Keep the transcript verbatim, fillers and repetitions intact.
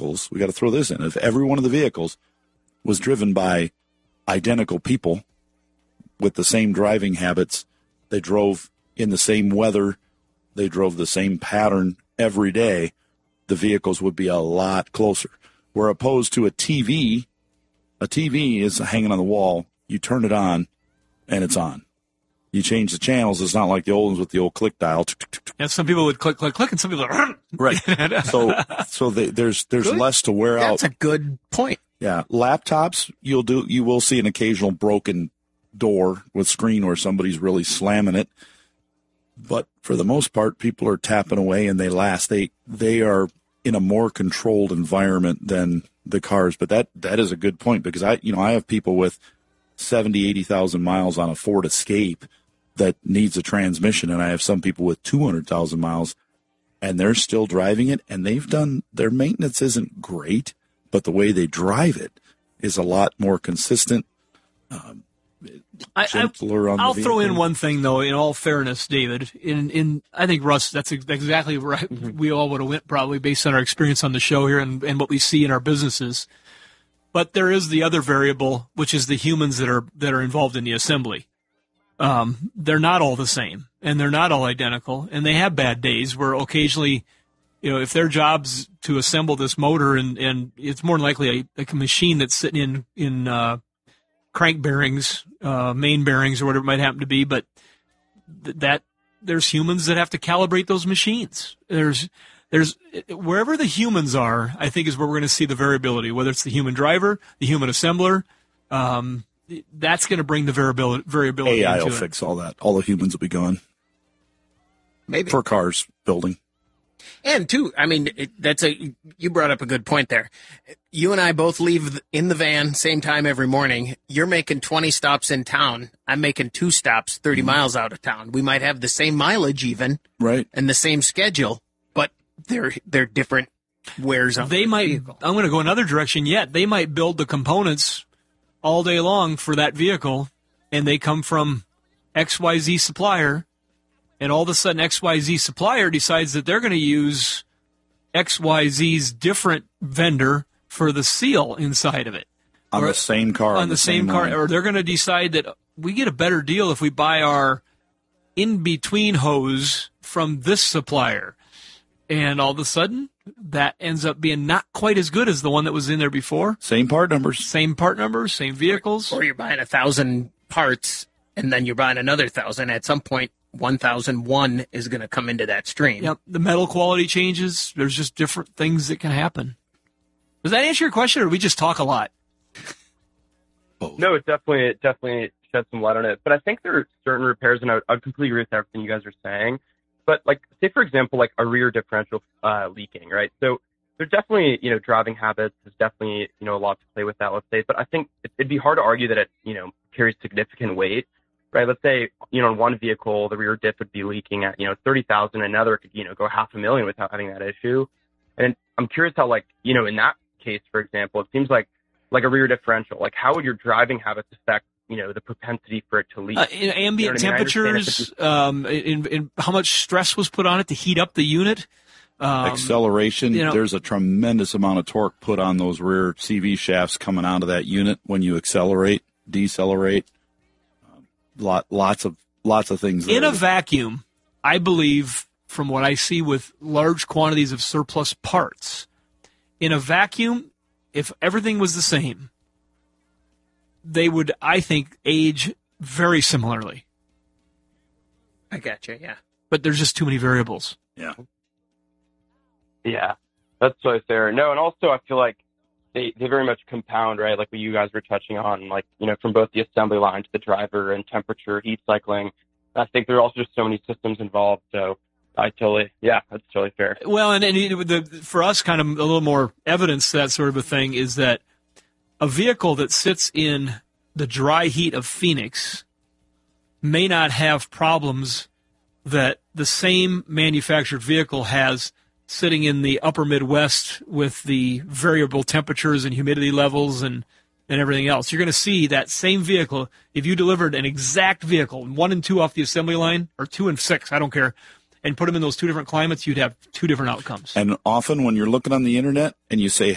vehicles, we got to throw this in, if every one of the vehicles was driven by identical people with the same driving habits, they drove in the same weather, they drove the same pattern every day, the vehicles would be a lot closer. Where opposed to a T V, a T V is hanging on the wall, you turn it on, and it's on. You change the channels, it's not like the old ones with the old click dial. And some people would click, click, click, and some people are... Right. So so they, there's there's good. less to wear That's out. That's a good point. Yeah. Laptops, you'll do you will see an occasional broken door with screen where somebody's really slamming it. But for the most part, people are tapping away and they last. They they are in a more controlled environment than the cars. But that that is a good point, because I you know I have people with seventy, eighty thousand miles on a Ford Escape that needs a transmission, and I have some people with two hundred thousand miles and they're still driving it, and they've done their maintenance isn't great, but the way they drive it is a lot more consistent. Um, gentler I, on I'll the throw in vehicle. one thing, though, in all fairness, David. In, in I think, Russ, that's ex- exactly where I, mm-hmm. we all would have went, probably, based on our experience on the show here and, and what we see in our businesses. But there is the other variable, which is the humans that are that are involved in the assembly. Um, they're not all the same, and they're not all identical, and they have bad days where occasionally, you know, if their job's to assemble this motor, and, and it's more than likely a, like a machine that's sitting in, in uh, crank bearings, uh, main bearings, or whatever it might happen to be, but th- that there's humans that have to calibrate those machines. There's there's wherever the humans are, I think, is where we're going to see the variability, whether it's the human driver, the human assembler. Um, that's going to bring the variability, variability A I into will it. fix all that. All the humans will be gone. Maybe. For cars building. And, too, I mean, it, that's a you brought up a good point there. You and I both leave in the van same time every morning. You're making twenty stops in town. I'm making two stops thirty mm-hmm. miles out of town. We might have the same mileage even. Right. And the same schedule, but they're they're different wears on They the might, vehicle. I'm going to go another direction yet. They might build the components all day long for that vehicle, and they come from X Y Z supplier, and all of a sudden X Y Z supplier decides that they're going to use X Y Z's different vendor for the seal inside of it. On or, the same car. On, on the, the same, same car. line. Or they're going to decide that we get a better deal if we buy our in-between hose from this supplier. And all of a sudden, that ends up being not quite as good as the one that was in there before. Same part numbers. Same part numbers, same vehicles. Or you're buying a thousand parts, and then you're buying another thousand. At some point, one thousand one is going to come into that stream. Yep, the metal quality changes. There's just different things that can happen. Does that answer your question, or do we just talk a lot? No, it definitely, it definitely shed some light on it. But I think there are certain repairs, and I, I completely agree with everything you guys are saying. But, like, say, for example, like a rear differential uh, leaking, right? So there's definitely, you know, driving habits. There's definitely, you know, a lot to play with that, let's say. But I think it'd be hard to argue that it, you know, carries significant weight, right? Let's say, you know, in one vehicle, the rear diff would be leaking at, you know, thirty thousand. Another could, you know, go half a million without having that issue. And I'm curious how, like, you know, in that case, for example, it seems like, like a rear differential, like how would your driving habits affect, you know, the propensity for it to leak? Uh, in ambient you know I mean? temperatures, um, in, in how much stress was put on it to heat up the unit. Um, Acceleration. you know, There's a tremendous amount of torque put on those rear C V shafts coming out of that unit when you accelerate, decelerate. Um, lot, lots of lots of things. In there. a vacuum, I believe, from what I see with large quantities of surplus parts, in a vacuum, if everything was the same, they would, I think, age very similarly. I gotcha, yeah. But there's just too many variables. Yeah. Yeah, that's so fair. No, and also I feel like they, they very much compound, right? Like what you guys were touching on, like, you know, from both the assembly line to the driver and temperature, heat cycling. I think there are also just so many systems involved. So I totally, yeah, that's totally fair. Well, and, and the, for us, kind of a little more evidence to that sort of a thing is that a vehicle that sits in the dry heat of Phoenix may not have problems that the same manufactured vehicle has sitting in the upper Midwest with the variable temperatures and humidity levels and, and everything else. You're going to see that same vehicle, if you delivered an exact vehicle, one and two off the assembly line, or two and six, I don't care, and put them in those two different climates, you'd have two different outcomes. And often when you're looking on the internet and you say,